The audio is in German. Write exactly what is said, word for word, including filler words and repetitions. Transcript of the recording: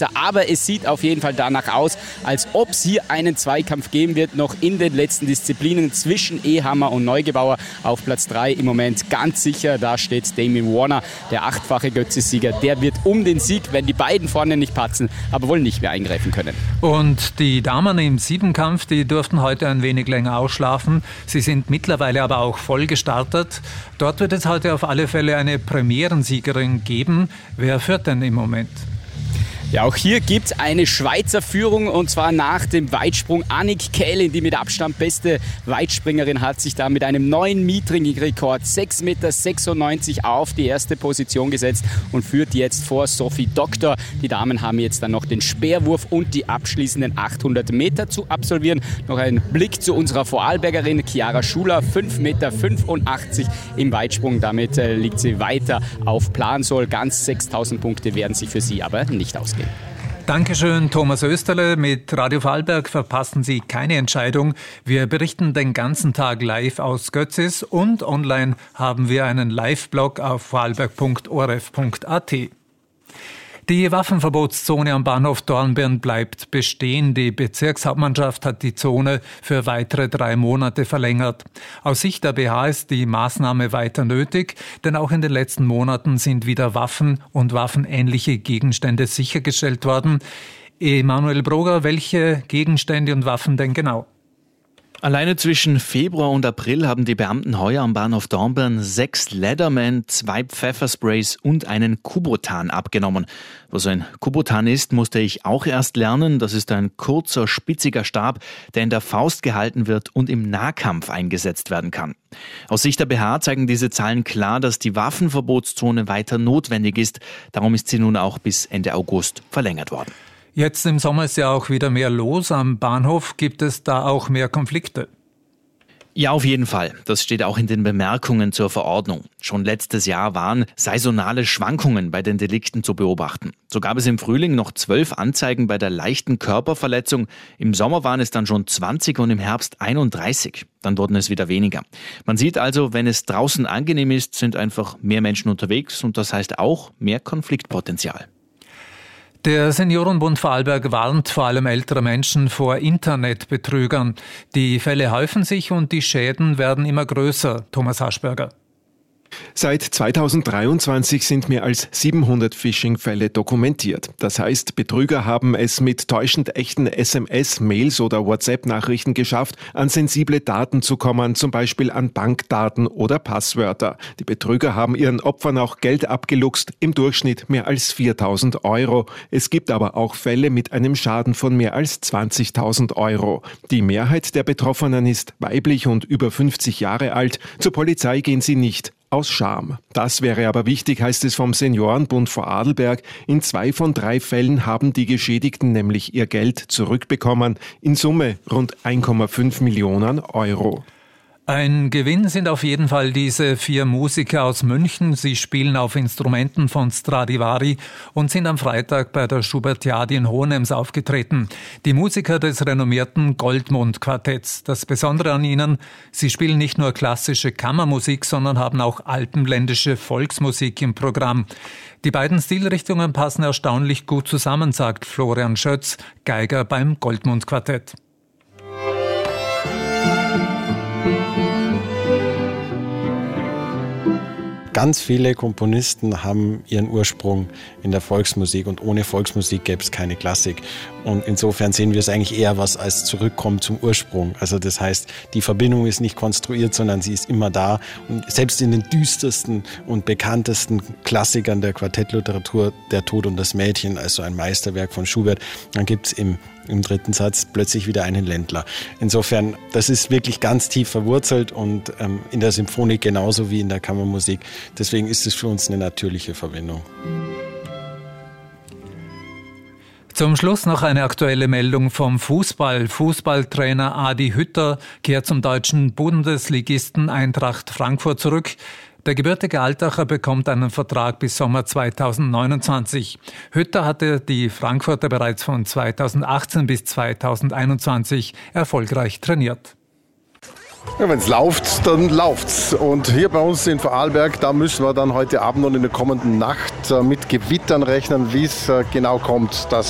Schweizer. Aber es sieht auf jeden Fall danach aus, als ob es hier einen Zweikampf geben wird, noch in den letzten Disziplinen zwischen Ehammer und Neugebauer. Auf Platz drei im Moment ganz sicher, da steht Damien Warner, der achtfache Götze-Sieger. Der wird um den Sieg, wenn die beiden vorne nicht patzen, aber wohl nicht mehr eingreifen können. Und die Damen im Siebenkampf, die durften heute ein wenig länger ausschlafen. Sie sind mittlerweile aber auch voll gestartet. Dort wird es heute auf alle Fälle eine Premierensiegerin geben. Wer führt denn im Moment? Ja, auch hier gibt es eine Schweizer Führung und zwar nach dem Weitsprung. Annick Kählin, die mit Abstand beste Weitspringerin, hat sich da mit einem neuen Mietring-Rekord sechs Komma sechsundneunzig Meter auf die erste Position gesetzt und führt jetzt vor Sophie Doktor. Die Damen haben jetzt dann noch den Speerwurf und die abschließenden achthundert Meter zu absolvieren. Noch ein Blick zu unserer Vorarlbergerin Chiara Schuler, fünf Komma fünfundachtzig Meter im Weitsprung. Damit äh, liegt sie weiter auf Plan. Soll ganz sechstausend Punkte werden sich für sie aber nicht ausgehen. Dankeschön, Thomas Österle. Mit Radio Vorarlberg verpassen Sie keine Entscheidung. Wir berichten den ganzen Tag live aus Götzis und online haben wir einen Live-Blog auf vorarlberg punkt o r f punkt a t. Die Waffenverbotszone am Bahnhof Dornbirn bleibt bestehen. Die Bezirkshauptmannschaft hat die Zone für weitere drei Monate verlängert. Aus Sicht der B H ist die Maßnahme weiter nötig, denn auch in den letzten Monaten sind wieder Waffen und waffenähnliche Gegenstände sichergestellt worden. Emanuel Broger, welche Gegenstände und Waffen denn genau? Alleine zwischen Februar und April haben die Beamten heuer am Bahnhof Dornbirn sechs Leatherman, zwei Pfeffersprays und einen Kubotan abgenommen. Was ein Kubotan ist, musste ich auch erst lernen. Das ist ein kurzer, spitziger Stab, der in der Faust gehalten wird und im Nahkampf eingesetzt werden kann. Aus Sicht der B H zeigen diese Zahlen klar, dass die Waffenverbotszone weiter notwendig ist. Darum ist sie nun auch bis Ende August verlängert worden. Jetzt im Sommer ist ja auch wieder mehr los am Bahnhof. Gibt es da auch mehr Konflikte? Ja, auf jeden Fall. Das steht auch in den Bemerkungen zur Verordnung. Schon letztes Jahr waren saisonale Schwankungen bei den Delikten zu beobachten. So gab es im Frühling noch zwölf Anzeigen bei der leichten Körperverletzung. Im Sommer waren es dann schon zwanzig und im Herbst einunddreißig. Dann wurden es wieder weniger. Man sieht also, wenn es draußen angenehm ist, sind einfach mehr Menschen unterwegs und das heißt auch mehr Konfliktpotenzial. Der Seniorenbund Vorarlberg warnt vor allem ältere Menschen vor Internetbetrügern. Die Fälle häufen sich und die Schäden werden immer größer. Thomas Haschberger. Seit zweitausenddreiundzwanzig sind mehr als siebenhundert Phishing-Fälle dokumentiert. Das heißt, Betrüger haben es mit täuschend echten S M S, Mails oder WhatsApp-Nachrichten geschafft, an sensible Daten zu kommen, zum Beispiel an Bankdaten oder Passwörter. Die Betrüger haben ihren Opfern auch Geld abgeluchst, im Durchschnitt mehr als viertausend Euro. Es gibt aber auch Fälle mit einem Schaden von mehr als zwanzigtausend Euro. Die Mehrheit der Betroffenen ist weiblich und über fünfzig Jahre alt. Zur Polizei gehen sie nicht. Aus Scham. Das wäre aber wichtig, heißt es vom Seniorenbund Vorarlberg. In zwei von drei Fällen haben die Geschädigten nämlich ihr Geld zurückbekommen. In Summe rund eins Komma fünf Millionen Euro. Ein Gewinn sind auf jeden Fall diese vier Musiker aus München. Sie spielen auf Instrumenten von Stradivari und sind am Freitag bei der Schubertiade in Hohenems aufgetreten. Die Musiker des renommierten Goldmund-Quartetts. Das Besondere an ihnen, sie spielen nicht nur klassische Kammermusik, sondern haben auch alpenländische Volksmusik im Programm. Die beiden Stilrichtungen passen erstaunlich gut zusammen, sagt Florian Schötz, Geiger beim Goldmund-Quartett. Ganz viele Komponisten haben ihren Ursprung in der Volksmusik und ohne Volksmusik gäbe es keine Klassik. Und insofern sehen wir es eigentlich eher was als Zurückkommen zum Ursprung. Also das heißt, die Verbindung ist nicht konstruiert, sondern sie ist immer da. Und selbst in den düstersten und bekanntesten Klassikern der Quartettliteratur, Der Tod und das Mädchen, also ein Meisterwerk von Schubert, dann gibt es im im dritten Satz plötzlich wieder einen Ländler. Insofern, das ist wirklich ganz tief verwurzelt und ähm, in der Symphonik genauso wie in der Kammermusik. Deswegen ist es für uns eine natürliche Verbindung. Zum Schluss noch eine aktuelle Meldung vom Fußball. Fußballtrainer Adi Hütter kehrt zum deutschen Bundesligisten Eintracht Frankfurt zurück. Der gebürtige Altacher bekommt einen Vertrag bis Sommer zweitausendneunundzwanzig. Hütter hatte die Frankfurter bereits von zweitausendachtzehn bis zweitausendeinundzwanzig erfolgreich trainiert. Ja, wenn es läuft, dann läuft's. Und hier bei uns in Vorarlberg, da müssen wir dann heute Abend und in der kommenden Nacht mit Gewittern rechnen. Wie es genau kommt, das